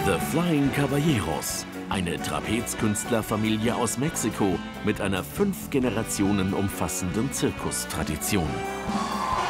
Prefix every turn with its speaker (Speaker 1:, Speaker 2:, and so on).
Speaker 1: The Flying Caballeros, eine Trapezkünstlerfamilie aus Mexiko mit einer 5 Generationen umfassenden Zirkustradition.